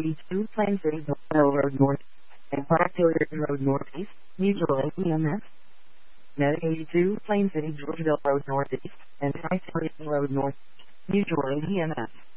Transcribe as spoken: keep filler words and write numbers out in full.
eighty-two Plain City Bell Road North and Park Hilliard Road Northeast, Mutual Aid E M S. Medic eighty-two Plain City Georgeville Road Northeast and Price Hilliard Road North, Mutual Aid E M S.